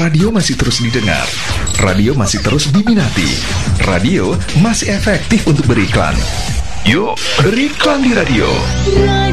radio masih terus didengar, radio masih terus diminati, radio masih efektif untuk beriklan. Yuk, beriklan di radio.